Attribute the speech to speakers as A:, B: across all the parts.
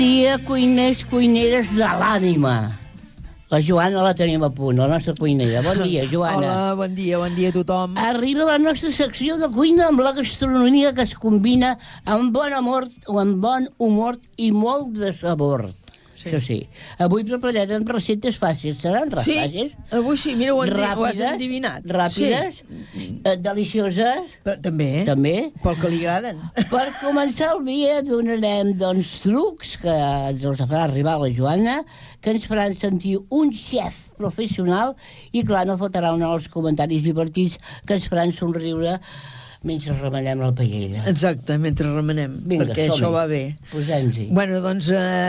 A: Dia, cuiners, cuineres de l'ànima. La Joana la tenim a punt, la nostra cuinera. Bon dia, Joana.
B: Hola, bon dia a tothom.
A: Arriba la nostra secció de cuina amb la gastronomia que es combina amb bon amor, amb bon humor i molt de sabor. Sí. Això sí. Avui prepararem receptes fàcils. Seran fàcils?
B: Avui sí, mira, ho has endivinat.
A: Ràpides, delicioses.
B: Però, també. Pel que li agraden.
A: Per començar el dia donarem, trucs que ens els farà arribar la Joana, que ens faran sentir un xef professional i, clar, no faltarà un dels comentaris divertits que ens faran somriure mentre remenem la paella.
B: Exacte, mentre remenem, perquè això va bé.
A: Posem-hi.
B: Bueno, doncs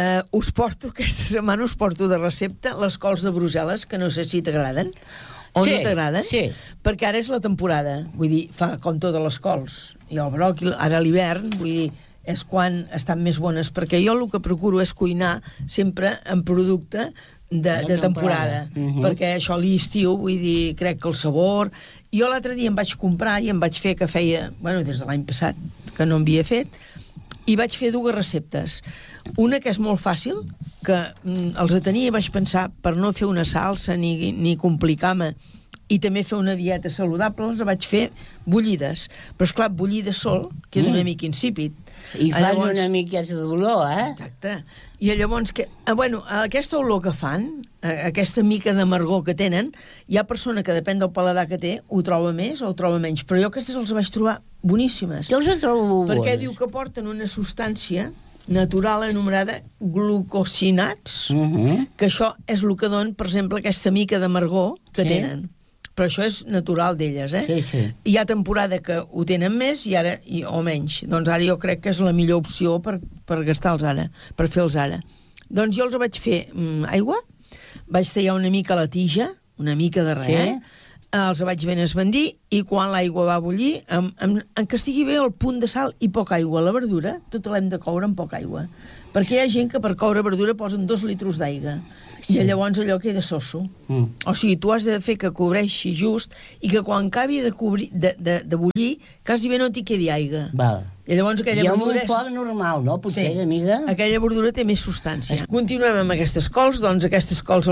B: aquesta setmana us porto de recepta les cols de Brussel·les, que no sé si t'agraden o no t'agraden, perquè ara és la temporada, vull dir, fa com totes les cols, i el bròquil, ara a l'hivern, vull dir, és quan estan més bones, perquè jo el que procuro és cuinar sempre en producte de temporada, perquè això a l'estiu, vull dir, crec que el sabor... Jo l'altre dia em vaig comprar i em vaig fer que feia, des de l'any passat, que no havia fet, i vaig fer dues receptes. Una que és molt fàcil, que els tenia i vaig pensar, per no fer una salsa ni complicar-me, i també fer una dieta saludable, les vaig fer bullides. Però, esclar, bullides sol queda una mica insípid.
A: I fan una miqueta d'olor,
B: Exacte. I llavors, aquesta olor que fan, aquesta mica d'amargor que tenen, hi ha persona que, depèn del paladar que té, ho troba més o ho troba menys. Però jo aquestes els vaig trobar boníssimes.
A: Jo els trobo bones.
B: Perquè diu que porten una substància natural anomenada glucosinats, que això és el que dona, per exemple, aquesta mica d'amargor que tenen. Però això és natural d'elles,
A: Sí.
B: Hi ha temporada que ho tenen més o menys. Doncs ara jo crec que és la millor opció per gastar-los ara, per fer-los ara. Doncs jo els vaig fer aigua, vaig tallar una mica la tija, una mica de res, els vaig ben esbandir, i quan l'aigua va bullir, en que estigui bé el punt de sal i poca aigua. La verdura, tota l'hem de coure amb poca aigua. Perquè hi ha gent que per coure verdura posen 2 litres d'aigua. I llavors allò queda soso. O sigui, tu has de fer que cobreixi just i que quan acabi de bullir, quasi bé no t'hi quedi aigua.
A: Val.
B: I llavors aquella verdura...
A: I amb un foc normal, no? Potser, amiga?
B: Aquella verdura té més substància. Continuem amb aquestes cols, doncs aquestes cols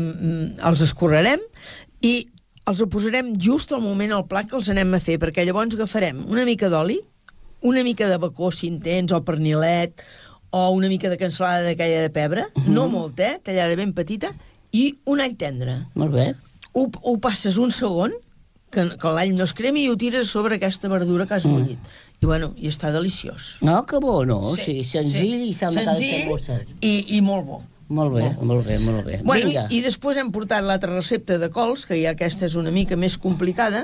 B: els escorrerem i els posarem just al moment al plat que els anem a fer, perquè llavors agafarem una mica d'oli, una mica de bacó, si en tens, o pernilet, o una mica de cansalada d'aquella de pebre, no molt, tallada ben petita, i un all tendre.
A: Molt bé.
B: Ho passes un segon, que l'all no es cremi, i ho tires sobre aquesta verdura que has bullit. I està deliciós.
A: No, que bo, no? Sí, senzill i
B: senzill i molt bo.
A: Molt bé.
B: Vinga. I després hem portat l'altra recepta de cols, que ja aquesta és una mica més complicada,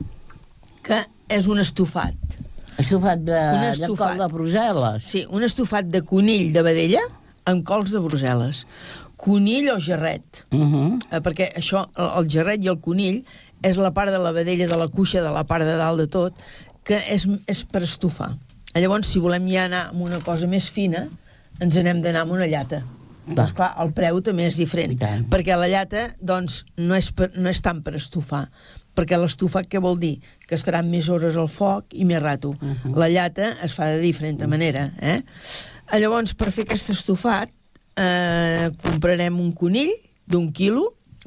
B: que és un estofat.
A: Estofat de col de Brussel·les.
B: Sí, un estofat de conill de vedella amb cols de Brussel·les. Conill o gerret. Perquè això, el gerret i el conill, és la part de la vedella de la cuixa, de la part de dalt de tot, que és per estofar. Llavors, si volem ja anar amb una cosa més fina, ens n'hem d'anar amb una llata. Doncs clar, el preu també és diferent. Perquè la llata, doncs, no és tant per estofar. Perquè l'estofat què vol dir? Que estaran més hores al foc i més rato. La llata es fa de diferent manera. Llavors, per fer aquest estofat, comprarem un conill d'1 quilo,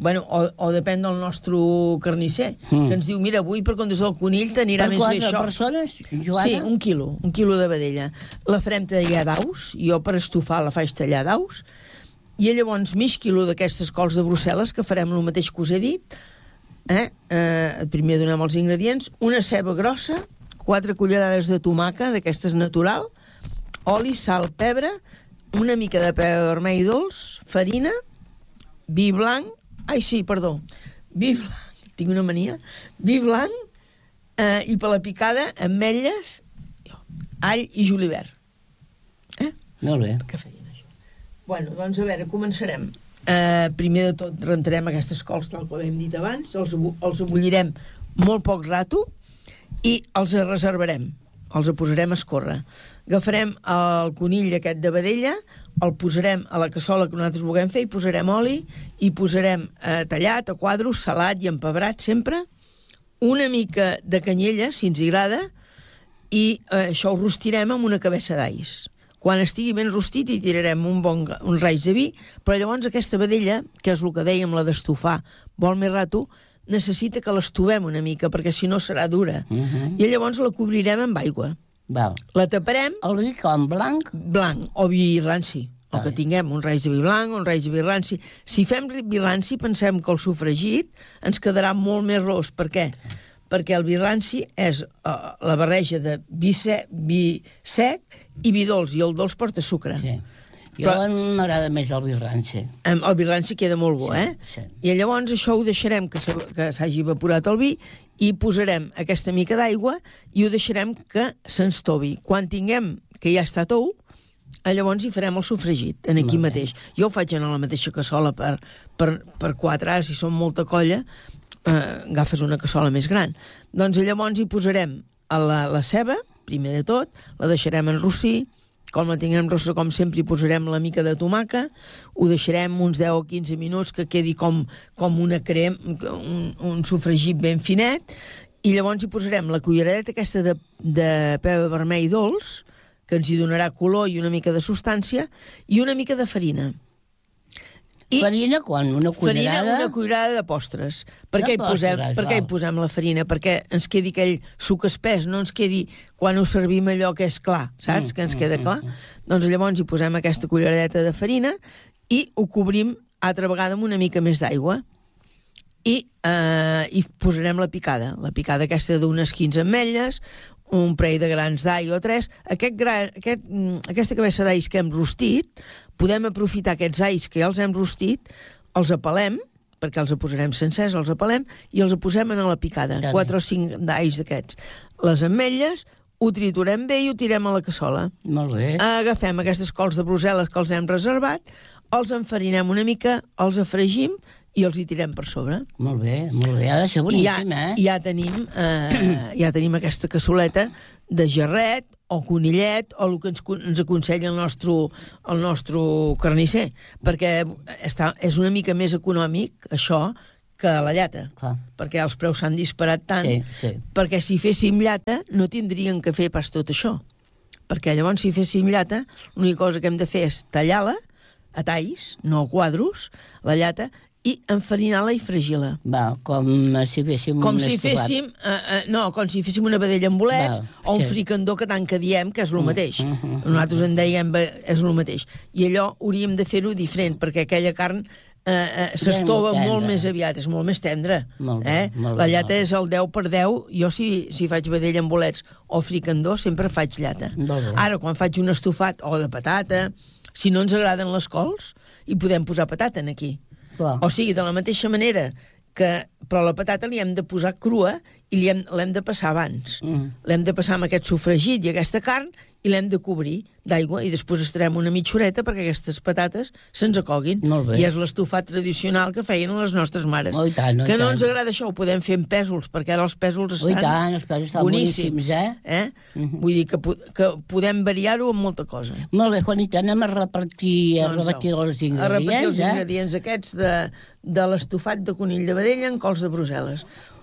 B: o depèn del nostre carnisser, que ens diu, mira, avui per comptes del conill t'anirà més bé això.
A: Per 4 persones, Joana?
B: Sí, 1 quilo de vedella. La farem tallar daus, jo per estofar la faig tallar daus, i llavors mig quilo d'aquestes cols de Brussel·les, que farem el mateix que us he dit. Primer donem els ingredients: una ceba grossa, 4 cullerades de tomàquet, d'aquestes natural, oli, sal, pebre, una mica de pebre vermell dolç, farina, vi blanc, vi blanc, tinc una mania, vi blanc, i per la picada, ametlles, all i julivert.
A: Molt bé.
B: Què feien, això? Doncs a veure, començarem. Primer de tot rentarem aquestes cols, tal com hem dit abans, els bullirem molt poc rato i els reservarem, els posarem a escórrer. Agafarem el conill aquest de vedella, el posarem a la cassola que nosaltres vulguem fer, i posarem oli, i posarem tallat a quadros, salat i empebrat sempre, una mica de canyella, si ens agrada, i això ho rostirem amb una cabeça d'alls. Quan estigui ben rostit hi tirarem uns raigs de vi, però llavors aquesta vedella, que és el que dèiem, la d'estufar, vol més rato, necessita que l'estovem una mica, perquè si no serà dura. I llavors la cobrirem amb aigua.
A: Val.
B: La taparem...
A: El vi com, blanc?
B: Blanc, o vi ranci. O que tinguem un raig de vi blanc o un raig de vi ranci. Si fem vi ranci, pensem que el sofregit ens quedarà molt més ros. Per què? Perquè el vi ranci és la barreja de vi sec i vi dolç, i el dolç porta sucre.
A: Sí. Jo m'agrada més el vi ranci.
B: El vi ranci queda molt bo,
A: Sí.
B: I llavors això ho deixarem que s'hagi evaporat el vi i posarem aquesta mica d'aigua i ho deixarem que s'enstovi. Quan tinguem que ja està tou, llavors hi farem el sofregit, aquí mateix. Jo ho faig en la mateixa cassola per 4, si som molta colla, agafes una cassola més gran. Doncs llavors hi posarem la ceba, primer de tot, la deixarem enrossir, quan la tinguem rossa, com sempre, hi posarem la mica de tomaca, ho deixarem uns 10 o 15 minuts que quedi com una crema, un sofregit ben finet, i llavors hi posarem la culleradeta aquesta de pebre vermell dolç, que ens hi donarà color i una mica de substància, i una mica de farina.
A: Farina, quan? Una cullerada?
B: Farina, una cullerada de postres. Per què hi posem la farina? Perquè ens quedi aquell suc espès, no ens quedi quan ho servim allò que és clar, saps? Que ens queda clar. Doncs llavors hi posem aquesta culleradeta de farina i ho cobrim altra vegada amb una mica més d'aigua. I posarem la picada aquesta d'unes 15 ametlles, un parell de grans d'all o 3. Aquesta cabessa d'alls que hem rostit, podem aprofitar aquests alls que ja els hem rostit, els apelem, perquè els posarem sencers, els apelem, i els posem en la picada, 4 o 5 d'alls d'aquests. Les ametlles ho triturem bé i ho tirem a la cassola.
A: Molt bé.
B: Agafem aquestes cols de Brussel·les que els hem reservat, els enfarinem una mica, els afregim i els hi tirem per sobre.
A: Molt bé, ha de ser boníssim,
B: Ja tenim aquesta cassoleta de gerret o conillet o el que ens aconsella el nostre carnisser, perquè és una mica més econòmic això que la llata, perquè els preus s'han disparat tant, perquè si féssim llata no tindríem que fer pas tot això, perquè llavors si féssim llata l'única cosa que hem de fer és tallar-la a talls, no a quadros, la llata, i enfarinar-la i fregir-la.
A: Com si féssim un estofat.
B: Com si féssim una vedella amb bolets o un fricandó, que tant que diem que és el mateix. Nosaltres en dèiem és el mateix. I allò hauríem de fer-ho diferent, perquè aquella carn s'estova molt més aviat, és molt més tendra. La llata és el 10x10. Jo si faig vedella amb bolets o fricandó sempre faig llata. Ara, quan faig un estofat o de patata, si no ens agraden les cols, hi podem posar patata aquí. O sigui, de la mateixa manera que... Però la patata li hem de posar crua i l'hem de passar abans. L'hem de passar amb aquest sofregit i aquesta carn i l'hem de cobrir d'aigua i després estarem una mitja horeta perquè aquestes patates se'ns acoguin. I és l'estofat tradicional que feien les nostres mares. Que no ens agrada això, ho podem fer amb pèsols, perquè ara els pèsols estan boníssims. Vull dir que podem variar-ho amb molta cosa.
A: Molt bé, Juanita, anem a repartir els ingredients.
B: A repartir els ingredients aquests de l'estofat de conill de vedella en cols de Brussel·les.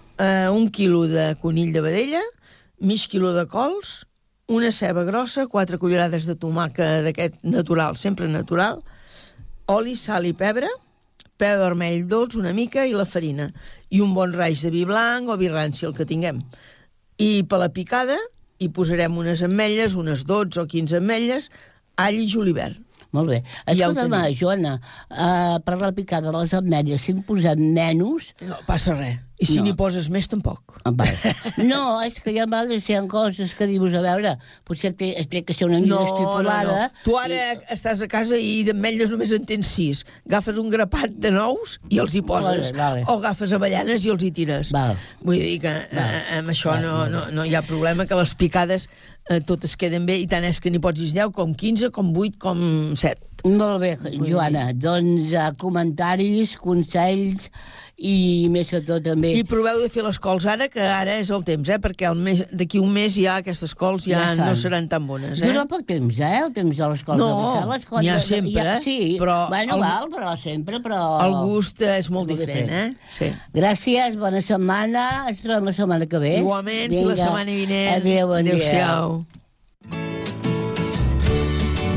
B: 1 quilo de conill de vedella, mig quilo de cols, una ceba grossa, 4 cullerades de tomàquet d'aquest natural, sempre natural, oli, sal i pebre vermell dolç una mica i la farina, i un bon raig de vi blanc o vi ranci, el que tinguem. I per la picada hi posarem unes ametlles, unes 12 o 15 ametlles, all i julivert.
A: Molt bé. Escolta'm, Joana, per la picada de les ametlles, si en posem menys...
B: No passa res. I si n'hi poses més, tampoc.
A: No, és que hi ha vegades hi ha coses que dius, a veure, potser té que ser una mica estipulada.
B: Tu ara estàs a casa i d'ametlles només en tens 6. Agafes un grapat de nous i els hi poses. O agafes avellanes i els hi tires. Vull dir que amb això no hi ha problema, que les picades totes queden bé, i tant és que n'hi posis 10, com 15, com 8, com 7.
A: Molt bé, Joana. Doncs comentaris, consells i més que tot també...
B: I proveu de fer les cols ara, que ara és el temps, perquè d'aquí un mes ja aquestes cols ja no seran tan bones.
A: Dura poc temps, el temps de les cols de Brussel·les.
B: No, n'hi ha sempre,
A: però... Bueno, però sempre, però...
B: El gust és molt diferent, Sí.
A: Gràcies, bona setmana, ens trobem la setmana que ve.
B: Igualment, fins la setmana vinent.
A: Adéu, bon dia.
B: Adéu-siau.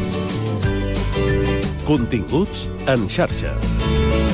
C: Continguts en xarxa.